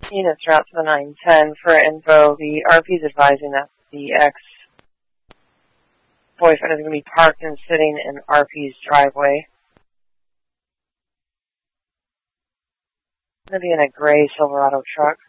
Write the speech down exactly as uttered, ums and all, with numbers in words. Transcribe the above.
Units route to the nine ten for info. The R P is advising that the ex-boyfriend is going to be parked and sitting in R P's driveway. Going to be in a gray Silverado truck.